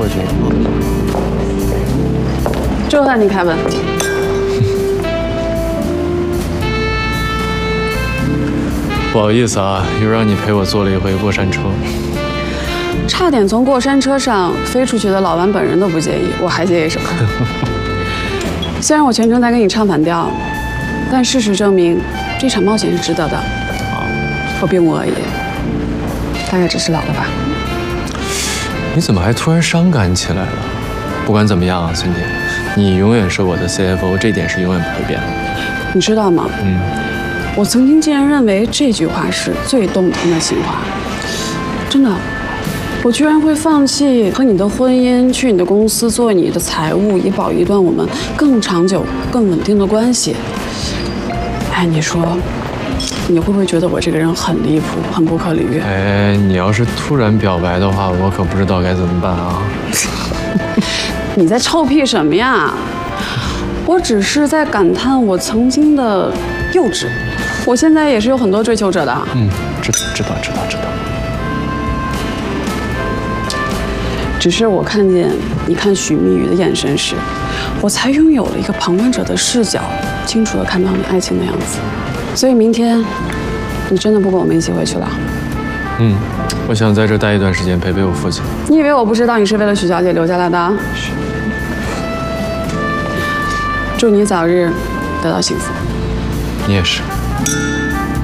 决吗？ 这换你开门。 不好意思啊，又让你陪我坐了一回过山车。 差点从过山车上飞出去的老王本人都不介意，我还介意什么？虽然我全程在跟你唱反调，但事实证明，这场冒险是值得的。我并无恶意，大概只是老了吧。 你怎么还突然伤感起来了？不管怎么样啊，孙姐，你永远是我的 CFO， 这点是永远不会变的。 你知道吗？我曾经竟然认为这句话是最动听的情话，真的。我居然会放弃和你的婚姻，去你的公司做你的财务，以保一段我们更长久、更稳定的关系。哎，你说，你会不会觉得我这个人很离谱、很不可理喻？ 哎，你要是突然表白的话，我可不知道该怎么办啊！ 你在臭屁什么呀？我只是在感叹我曾经的幼稚。我现在也是有很多追求者的。 知道。 只是我看见你看许蜜雨的眼神时，我才拥有了一个旁观者的视角，清楚地看到你爱情的样子。所以明天，你真的不跟我们一起回去了？ 我想在这待一段时间，陪陪我父亲。 你以为我不知道你是为了许小姐留下来的？祝你早日得到幸福。 你也是。